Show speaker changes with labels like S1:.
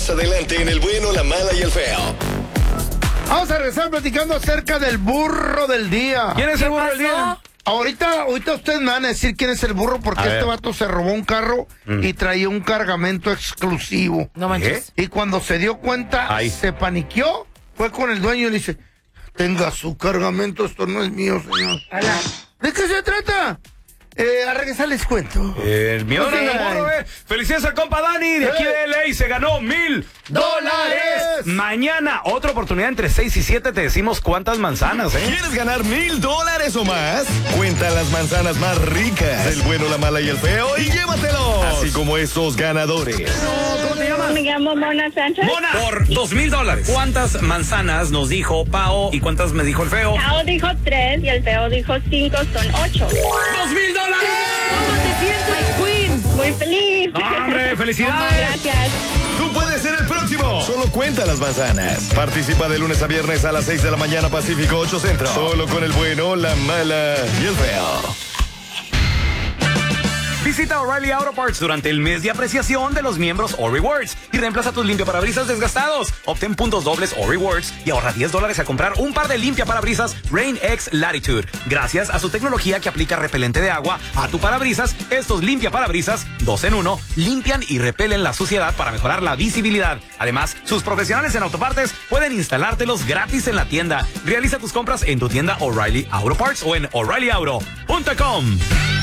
S1: más adelante en El Bueno, la Mala y el Feo.
S2: Vamos a regresar platicando acerca del burro del día.
S3: ¿Quién es el burro del día?
S2: Ahorita ustedes me van a decir quién es el burro porque este vato se robó un carro y traía un cargamento exclusivo.
S4: No manches.
S2: Y cuando se dio cuenta, se paniqueó, fue con el dueño y le dice, tenga su cargamento, esto no es mío, señor. ¿De qué se trata? A regresar les cuento.
S3: El mío no es el burro, Felicidades al compa Dani de aquí de LA. Se ganó $1,000. Mañana, otra oportunidad entre 6 y 7. Te decimos cuántas manzanas,
S1: ¿Quieres ganar $1,000 o más? Cuenta las manzanas más ricas del Bueno, la Mala y el Feo y llévatelos. Así como estos ganadores.
S3: ¿Cómo te llamas?
S5: Me llamo Mona Sánchez.
S3: Mona, por $2,000. ¿Cuántas manzanas nos dijo Pao y cuántas me dijo el Feo?
S5: Pao dijo 3 y el Feo dijo 5, son 8.
S3: $2,000.
S4: ¿Cómo te sientes, Queen?
S5: Muy feliz.
S3: ¡Hombre, felicidades!
S5: Gracias.
S1: Tú puedes ser el próximo. Solo cuenta las manzanas. Participa de lunes a viernes a las 6 de la mañana Pacífico 8 Centro. Solo con el Bueno, la Mala y el Feo.
S3: Visita O'Reilly Auto Parts durante el mes de apreciación de los miembros O-Rewards y reemplaza tus limpiaparabrisas desgastados. Obtén puntos dobles O-Rewards y ahorra $10 a comprar un par de limpiaparabrisas Rain-X Latitude. Gracias a su tecnología que aplica repelente de agua a tu parabrisas, estos limpiaparabrisas 2 en 1 limpian y repelen la suciedad para mejorar la visibilidad. Además, sus profesionales en autopartes pueden instalártelos gratis en la tienda. Realiza tus compras en tu tienda O'Reilly Auto Parts o en O'ReillyAuto.com.